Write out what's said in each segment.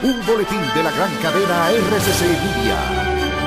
Un boletín de la gran cadena RCC Media.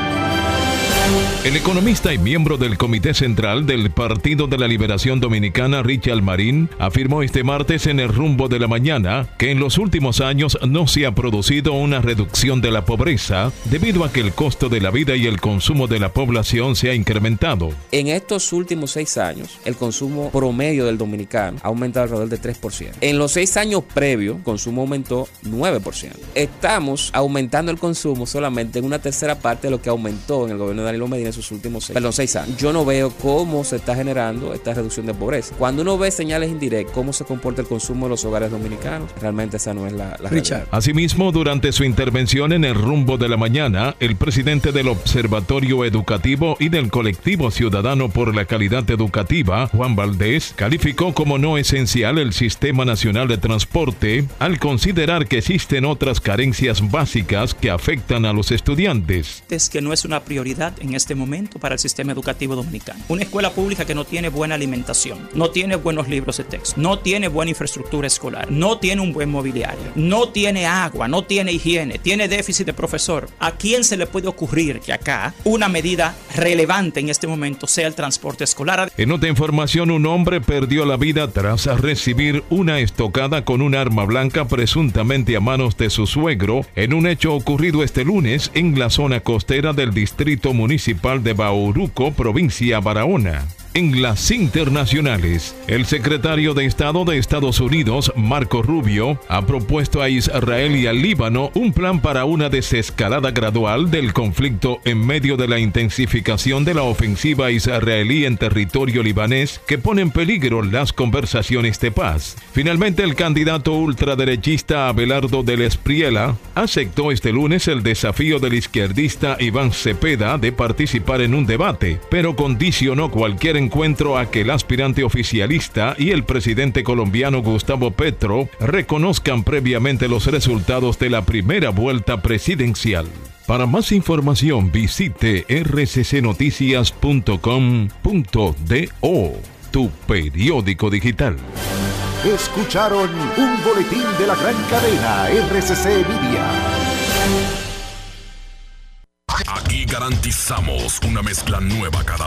El economista y miembro del Comité Central del Partido de la Liberación Dominicana, Richard Marín, afirmó este martes en El Rumbo de la Mañana que en los últimos años no se ha producido una reducción de la pobreza debido a que el costo de la vida y el consumo de la población se ha incrementado. En estos últimos 6 años, el consumo promedio del dominicano ha aumentado alrededor de 3%. En los 6 años previos, el consumo aumentó 9%. Estamos aumentando el consumo solamente en una tercera parte de lo que aumentó en el gobierno de Danilo Medina en sus últimos 6 años. Yo no veo cómo se está generando esta reducción de pobreza. Cuando uno ve señales indirectas, cómo se comporta el consumo de los hogares dominicanos, realmente esa no es la realidad. Asimismo, durante su intervención en El Rumbo de la Mañana, el presidente del Observatorio Educativo y del Colectivo Ciudadano por la Calidad Educativa, Juan Valdés, calificó como no esencial el Sistema Nacional de Transporte al considerar que existen otras carencias básicas que afectan a los estudiantes. Es que no es una prioridad en este momento para el sistema educativo dominicano. Una escuela pública que no tiene buena alimentación, no tiene buenos libros de texto, no tiene buena infraestructura escolar, no tiene un buen mobiliario, no tiene agua, no tiene higiene, tiene déficit de profesor. ¿A quién se le puede ocurrir que acá una medida relevante en este momento sea el transporte escolar? En otra información, un hombre perdió la vida tras recibir una estocada con un arma blanca presuntamente a manos de su suegro en un hecho ocurrido este lunes en la zona costera del distrito municipal de Bauruco, provincia Barahona. En las internacionales, el secretario de Estado de Estados Unidos, Marco Rubio, ha propuesto a Israel y al Líbano un plan para una desescalada gradual del conflicto en medio de la intensificación de la ofensiva israelí en territorio libanés que pone en peligro las conversaciones de paz. Finalmente, el candidato ultraderechista Abelardo del Espriella aceptó este lunes el desafío del izquierdista Iván Cepeda de participar en un debate, pero condicionó cualquier encuentro a que el aspirante oficialista y el presidente colombiano Gustavo Petro reconozcan previamente los resultados de la primera vuelta presidencial. Para más información visite rccnoticias.com.do, tu periódico digital. Escucharon un boletín de la gran cadena RCC Media. Aquí garantizamos una mezcla nueva cada